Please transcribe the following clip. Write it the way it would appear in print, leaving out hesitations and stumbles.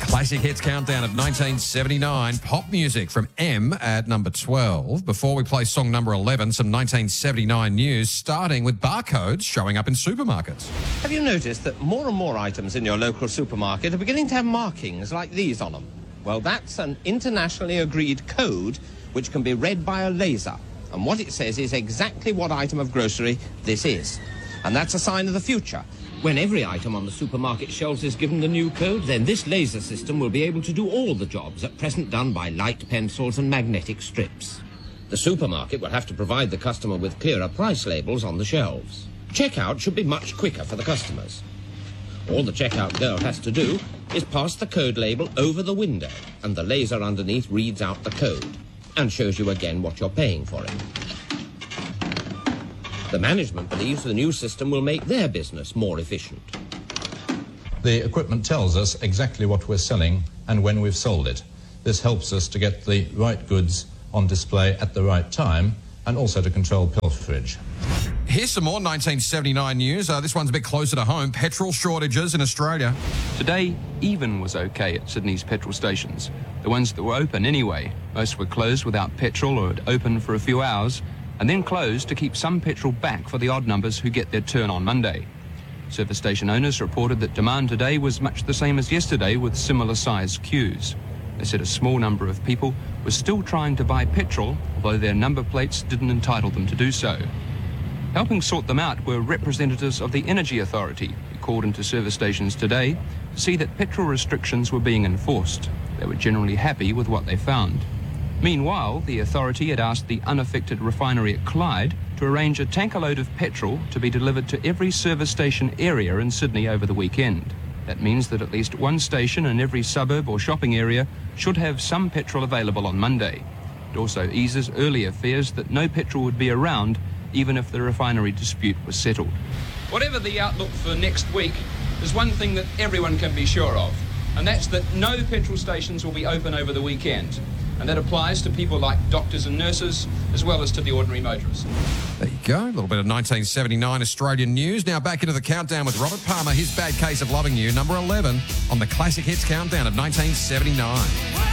Classic Hits Countdown of 1979. Pop music from M at number 12. Before we play song number 11, some 1979 news, starting with barcodes showing up in supermarkets. Have you noticed that more and more items in your local supermarket are beginning to have markings like these on them? Well, that's an internationally agreed code which can be read by a laser. And what it says is exactly what item of grocery this is. And that's a sign of the future. When every item on the supermarket shelves is given the new code, then this laser system will be able to do all the jobs at present done by light pencils and magnetic strips. The supermarket will have to provide the customer with clearer price labels on the shelves. Checkout should be much quicker for the customers. All the checkout girl has to do is pass the code label over the window, and the laser underneath reads out the code and shows you again what you're paying for it. The management believes the new system will make their business more efficient. The equipment tells us exactly what we're selling and when we've sold it. This helps us to get the right goods on display at the right time and also to control pilferage. Here's some more 1979 news. This one's a bit closer to home. Petrol shortages in Australia. Today, even was okay at Sydney's petrol stations. The ones that were open anyway. Most were closed without petrol or had opened for a few hours and then closed to keep some petrol back for the odd numbers who get their turn on Monday. Service station owners reported that demand today was much the same as yesterday with similar sized queues. They said a small number of people were still trying to buy petrol, although their number plates didn't entitle them to do so. Helping sort them out were representatives of the Energy Authority, who called into service stations today to see that petrol restrictions were being enforced. They were generally happy with what they found. Meanwhile, the authority had asked the unaffected refinery at Clyde to arrange a tanker load of petrol to be delivered to every service station area in Sydney over the weekend. That means that at least one station in every suburb or shopping area should have some petrol available on Monday. It also eases earlier fears that no petrol would be around even if the refinery dispute was settled. Whatever the outlook for next week, there's one thing that everyone can be sure of, and that's that no petrol stations will be open over the weekend. And that applies to people like doctors and nurses, as well as to the ordinary motorist. There you go. A little bit of 1979 Australian news. Now back into the countdown with Robert Palmer, his Bad Case of Loving You, number 11 on the Classic Hits Countdown of 1979.